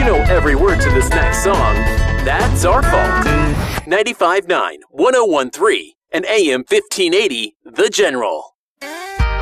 know every word to this next song, that's our fault. 95.9, 101.3, and AM 1580, The General.